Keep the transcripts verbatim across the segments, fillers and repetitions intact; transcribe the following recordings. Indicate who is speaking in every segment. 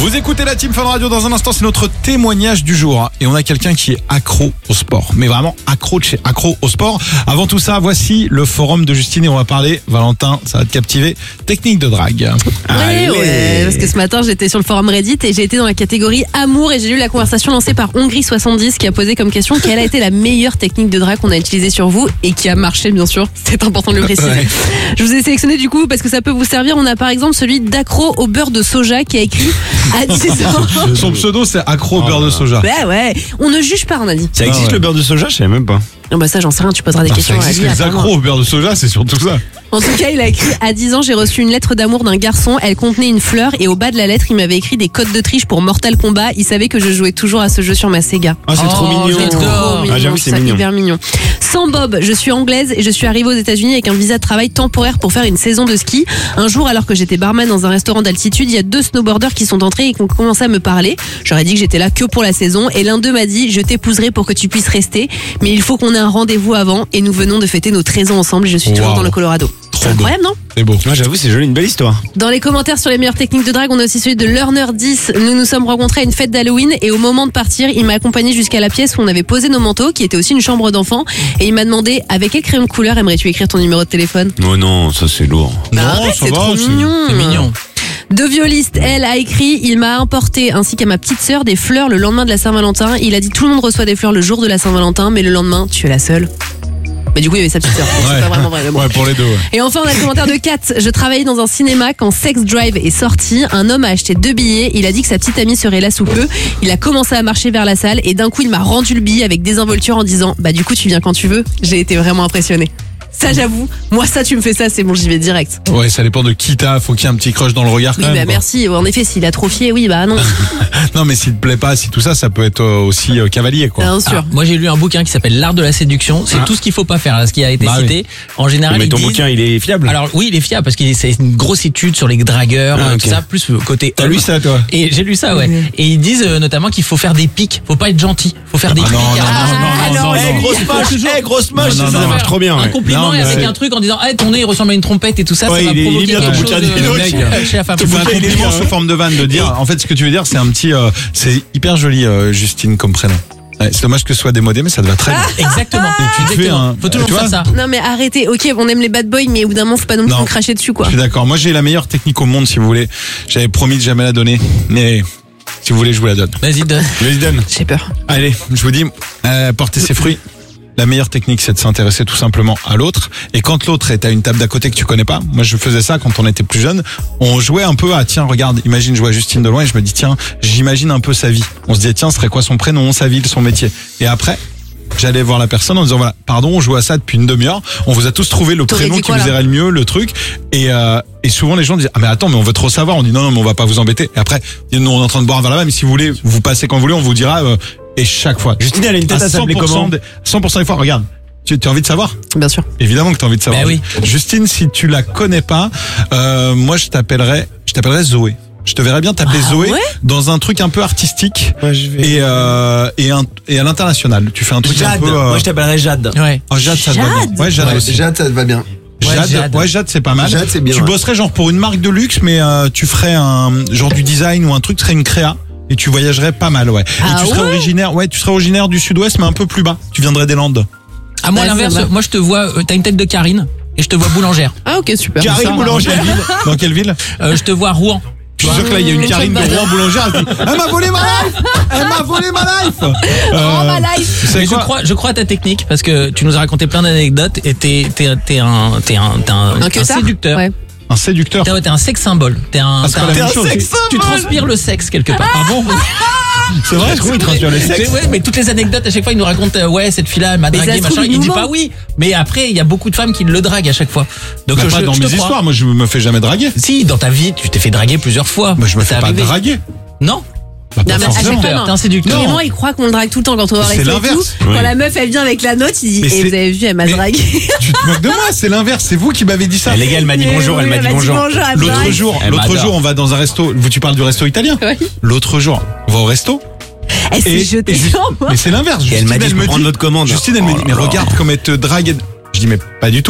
Speaker 1: Vous écoutez la Team Fun Radio, dans un instant c'est notre témoignage du jour et on a quelqu'un qui est accro au sport, mais vraiment accro de chez accro au sport. Avant tout ça, voici le forum de Justine et on va parler, Valentin, ça va te captiver, technique de drague.
Speaker 2: Ouais, ouais, parce que ce matin j'étais sur le forum Reddit et j'ai été dans la catégorie amour et j'ai lu la conversation lancée par Hongrie soixante-dix qui a posé comme question quelle a été la meilleure technique de drague qu'on a utilisée sur vous et qui a marché bien sûr, c'est important de le préciser. Ouais. Je vous ai sélectionné du coup parce que ça peut vous servir. On a par exemple celui d'accro au beurre de soja qui a écrit à dix ans.
Speaker 1: Son pseudo c'est accro au beurre de soja.
Speaker 2: Ouais ouais, on ne juge pas on a dit.
Speaker 3: Ça existe ah ouais. Le beurre de soja, je savais même pas.
Speaker 2: Non bah ça j'en sais rien, tu poseras des
Speaker 1: non,
Speaker 2: questions
Speaker 1: ça existe,
Speaker 2: à lui.
Speaker 1: Les accros au beurre de soja, c'est surtout ça.
Speaker 2: En tout cas, il a écrit à dix ans, j'ai reçu une lettre d'amour d'un garçon, elle contenait une fleur et au bas de la lettre, il m'avait écrit des codes de triche pour Mortal Kombat. Il savait que je jouais toujours à ce jeu sur ma Sega.
Speaker 3: Ah, c'est oh, trop mignon.
Speaker 2: C'est trop mignon.
Speaker 3: Ah, j'avoue, c'est
Speaker 2: ça,
Speaker 3: mignon.
Speaker 2: Hyper mignon. Sans Bob, je suis anglaise et je suis arrivée aux États-Unis avec un visa de travail temporaire pour faire une saison de ski. Un jour, alors que j'étais barman dans un restaurant d'altitude, il y a deux snowboarders qui sont entrés et qui ont commencé à me parler. J'aurais dit que j'étais là que pour la saison et l'un d'eux m'a dit je t'épouserai pour que tu puisses rester, mais il faut qu'on ait un rendez-vous avant et nous venons de fêter nos treize ans ensemble. Je suis wow. toujours dans le Colorado.
Speaker 1: Trop
Speaker 2: incroyable, non?
Speaker 1: C'est beau.
Speaker 3: Moi, j'avoue, c'est joli, une belle histoire.
Speaker 2: Dans les commentaires sur les meilleures techniques de drague, on a aussi celui de Learner dix. Nous nous sommes rencontrés à une fête d'Halloween et au moment de partir, il m'a accompagné jusqu'à la pièce où on avait posé nos manteaux, qui était aussi une chambre d'enfant, et il m'a demandé avec quel crayon de couleur aimerais-tu écrire ton numéro de téléphone?
Speaker 3: Oh non, ça c'est lourd.
Speaker 2: Bah
Speaker 1: non,
Speaker 2: arrête,
Speaker 1: ça
Speaker 2: c'est
Speaker 1: va,
Speaker 2: trop
Speaker 1: c'est
Speaker 2: mignon.
Speaker 1: C'est mignon.
Speaker 2: De Violiste, elle a écrit, il m'a importé ainsi qu'à ma petite sœur des fleurs le lendemain de la Saint-Valentin. Il a dit tout le monde reçoit des fleurs le jour de la Saint-Valentin, mais le lendemain, tu es la seule. Mais du coup, il y avait sa petite sœur.
Speaker 1: Ouais.
Speaker 2: C'est pas vraiment vrai. Mais bon.
Speaker 1: Ouais, pour les deux. Ouais.
Speaker 2: Et enfin, on a le commentaire de Kat. Je travaillais dans un cinéma quand Sex Drive est sorti. Un homme a acheté deux billets. Il a dit que sa petite amie serait là sous peu. Il a commencé à marcher vers la salle et d'un coup, il m'a rendu le billet avec désinvolture en disant bah du coup, tu viens quand tu veux. J'ai été vraiment impressionnée. Ça, j'avoue, moi, ça, tu me fais ça, c'est bon, j'y vais direct.
Speaker 1: Ouais, ça dépend de qui t'as, faut qu'il y ait un petit crush dans le regard quand
Speaker 2: oui,
Speaker 1: même.
Speaker 2: Oui, bah
Speaker 1: quoi.
Speaker 2: merci. En effet, s'il a trop fié, oui, bah non.
Speaker 1: Non, mais s'il te plaît pas, si tout ça, ça peut être aussi euh, cavalier, quoi.
Speaker 2: Bien sûr.
Speaker 4: Alors, moi, j'ai lu un bouquin qui s'appelle L'art de la séduction. C'est ah. tout ce qu'il faut pas faire, là, ce qui a été
Speaker 1: bah,
Speaker 4: cité.
Speaker 1: Oui.
Speaker 4: En général,
Speaker 3: mais ton
Speaker 4: disent...
Speaker 3: bouquin, il est fiable.
Speaker 4: Alors oui, il est fiable parce que c'est une grosse étude sur les dragueurs, ah, okay. tout ça, plus côté.
Speaker 1: T'as lu ça, toi?
Speaker 4: Et j'ai lu ça, ouais. Mmh. Et ils disent euh, notamment qu'il faut faire des pics. Faut pas être gentil. Faut faire des
Speaker 1: ah,
Speaker 4: pics.
Speaker 1: Non, non,
Speaker 4: ah,
Speaker 1: non, non, non, non,
Speaker 3: hey,
Speaker 1: non.
Speaker 3: grosse moche, hey, grosse moche,
Speaker 1: non, non,
Speaker 3: ça
Speaker 1: non,
Speaker 3: marche trop bien.
Speaker 4: Un
Speaker 3: ouais.
Speaker 4: compliment
Speaker 1: non,
Speaker 4: avec
Speaker 1: c'est...
Speaker 4: un truc en disant, hey, ton nez ressemble à une trompette et tout ça,
Speaker 3: ouais,
Speaker 4: ça va
Speaker 3: il
Speaker 4: provoquer
Speaker 3: est
Speaker 4: quelque chose
Speaker 1: euh,
Speaker 4: chez la femme.
Speaker 1: Tu fais un compliment sous forme de vanne de dire. En fait, ce que tu veux dire, c'est un petit, euh, c'est hyper joli, euh, Justine, comme prénom. Ouais, c'est dommage que ce soit démodé, mais ça te va très bien.
Speaker 4: Exactement.
Speaker 1: Et tu te fais un...
Speaker 4: Faut toujours faire ça.
Speaker 2: Non mais arrêtez. Ok, on aime les bad boys, mais au bout d'un moment, faut pas non plus cracher dessus, quoi.
Speaker 1: Je suis d'accord. Moi, j'ai la meilleure technique au monde, si vous voulez. J'avais promis de jamais la donner, mais si vous voulez, je vous la donne.
Speaker 4: Vas-y, donne.
Speaker 1: Vas-y, donne.
Speaker 2: J'ai peur.
Speaker 1: Allez, je vous dis, euh, portez ses fruits. La meilleure technique, c'est de s'intéresser tout simplement à l'autre. Et quand l'autre est à une table d'à côté que tu connais pas, moi je faisais ça quand on était plus jeune, on jouait un peu à, tiens, regarde, imagine, je vois Justine de loin et je me dis, tiens, j'imagine un peu sa vie. On se dit, tiens, ce serait quoi son prénom, sa ville, son métier. Et après, j'allais voir la personne en disant, voilà, pardon, on joue à ça depuis une demi-heure, on vous a tous trouvé le prénom qui vous irait le mieux, le truc. Et, euh, et souvent les gens disent, ah mais attends, mais on veut trop savoir. On dit, non, non, mais on va pas vous embêter. Et après, nous on est en train de boire un verre là-bas, mais si vous voulez, vous passez quand vous voulez, on vous dira, euh, et chaque fois.
Speaker 3: Justine, elle a une tête à s'appeler comment?
Speaker 1: cent pour cent des fois, regarde. Tu as envie de savoir?
Speaker 2: Bien sûr.
Speaker 1: Évidemment que tu as envie de savoir.
Speaker 4: Ben oui.
Speaker 1: Justine, si tu la connais pas, euh, moi je t'appellerais, je t'appellerais Zoé. Je te verrais bien t'appeler
Speaker 2: ah,
Speaker 1: Zoé
Speaker 2: ouais
Speaker 1: dans un truc un peu artistique
Speaker 3: ouais, je vais...
Speaker 1: et euh, et, un, et à l'international. Tu fais un truc
Speaker 3: Jade.
Speaker 1: un peu. Euh...
Speaker 3: Moi je t'appellerais Jade.
Speaker 4: Ouais.
Speaker 1: Oh, Jade, ça te va bien. Ouais, Jade
Speaker 5: ouais,
Speaker 1: aussi.
Speaker 5: Jade, ça te va bien.
Speaker 1: Jade,
Speaker 4: ouais, Jade,
Speaker 1: ouais, Jade c'est pas mal.
Speaker 5: Jade, c'est bien.
Speaker 1: Tu
Speaker 5: ouais.
Speaker 1: bosserais genre pour une marque de luxe, mais euh, tu ferais un genre du design ou un truc, tu serais une créa. Et tu voyagerais pas mal, ouais.
Speaker 2: Ah,
Speaker 1: et tu serais
Speaker 2: ouais
Speaker 1: originaire, ouais, tu serais originaire du Sud-Ouest, mais un peu plus bas. Tu viendrais des Landes.
Speaker 4: À moi,
Speaker 2: Bah,
Speaker 4: l'inverse, moi je te vois, euh, t'as une tête de Karine et je te vois boulangère.
Speaker 2: Ah ok, super.
Speaker 3: Karine boulangère.
Speaker 1: Dans quelle ville?
Speaker 4: Euh, je te vois Rouen.
Speaker 1: Je suis sûr que là, il y a une Karine de Rouen boulangère. Elle dit, elle m'a volé ma life! Elle m'a volé ma life!
Speaker 2: Euh, oh, ma life!
Speaker 4: Mais je crois, je crois à ta technique parce que tu nous as raconté plein d'anecdotes et t'es, t'es, t'es un, t'es un, t'es un,
Speaker 2: un,
Speaker 4: un séducteur.
Speaker 2: Ouais.
Speaker 1: Un séducteur.
Speaker 4: T'es, t'es un sex symbole. T'es un,
Speaker 1: ah, c'est
Speaker 4: t'es
Speaker 1: pas
Speaker 4: un,
Speaker 1: la même chose.
Speaker 4: sex tu transpires le sexe quelque part.
Speaker 1: Ah bon? C'est vrai, je trouve qu'il transpire le sexe.
Speaker 4: Mais, ouais, mais toutes les anecdotes, à chaque fois, il nous raconte, euh, ouais, cette fille-là, elle m'a dragué, machin. Il dit pas oui. Mais après, il y a beaucoup de femmes qui le draguent à chaque fois. Donc,
Speaker 1: bah,
Speaker 4: je,
Speaker 1: pas
Speaker 4: je,
Speaker 1: dans
Speaker 4: je
Speaker 1: mes
Speaker 4: te
Speaker 1: histoires.
Speaker 4: crois.
Speaker 1: Moi, je me fais jamais draguer.
Speaker 4: Si, dans ta vie, tu t'es fait draguer plusieurs fois.
Speaker 1: Mais je me fais pas
Speaker 4: arrivé.
Speaker 1: draguer.
Speaker 4: Non.
Speaker 1: Bah,
Speaker 2: non, mais à chaque fois, non.
Speaker 4: T'es un séducteur.
Speaker 2: Clément, il croit qu'on le drague tout le temps quand on va
Speaker 1: c'est
Speaker 2: rester
Speaker 1: l'inverse.
Speaker 2: Tout.
Speaker 1: Oui.
Speaker 2: Quand la meuf, elle vient avec la note, il dit,
Speaker 1: mais
Speaker 2: et vous avez vu, elle m'a dragué.
Speaker 1: Tu te moques de moi, c'est l'inverse. C'est vous qui m'avez dit ça.
Speaker 3: Les gars, elle m'a dit bonjour, elle m'a dit bonjour.
Speaker 1: L'autre jour, l'autre jour, on va dans un resto. Tu parles du resto italien?
Speaker 2: Oui.
Speaker 1: L'autre jour, on va au resto.
Speaker 2: Elle s'est jetée sur moi.
Speaker 1: Mais c'est l'inverse.
Speaker 3: Elle m'a dit, je peux prendre votre commande.
Speaker 1: Justine, elle me dit, mais regarde comme elle te drague. Je dis, mais pas du tout.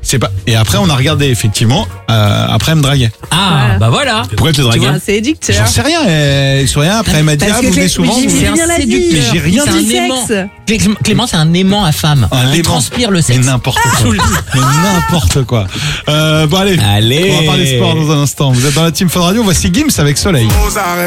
Speaker 1: C'est pas. Et après, on a regardé effectivement. Euh, après, elle me draguait.
Speaker 4: Ah,
Speaker 2: Voilà.
Speaker 4: bah voilà.
Speaker 1: Pourquoi elle te
Speaker 2: Tu
Speaker 1: draguait?
Speaker 2: vois, c'est éducteur.
Speaker 1: J'en sais rien. Elle, sur rien. Après, elle m'a dit
Speaker 2: Parce
Speaker 1: ah,
Speaker 2: que
Speaker 1: vous venez
Speaker 2: Clé-
Speaker 1: souvent.
Speaker 2: mais
Speaker 1: vous-
Speaker 2: j'ai bien la
Speaker 4: séducteur.
Speaker 2: dit.
Speaker 1: Mais j'ai rien
Speaker 4: C'est
Speaker 1: dit.
Speaker 4: un
Speaker 2: Du
Speaker 4: aimant.
Speaker 2: sexe.
Speaker 4: Clé- Clément, c'est un aimant à femme.
Speaker 1: Un
Speaker 4: Il
Speaker 1: aimant.
Speaker 4: transpire le
Speaker 1: Mais
Speaker 4: sexe.
Speaker 1: n'importe quoi. Mais n'importe quoi. Euh, bon allez.
Speaker 3: Allez.
Speaker 1: On va parler sport dans un instant. Vous êtes dans la team Fun Radio. Voici Gims avec Soleil.